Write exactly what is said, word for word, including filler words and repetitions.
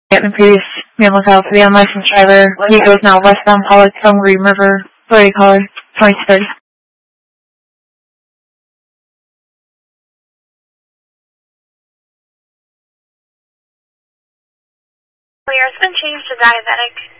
At the previous man lookout for the unlicensed driver. He goes now westbound Pollock from Green River. Florida caller, twenty thirty. Clear has been changed to diabetic.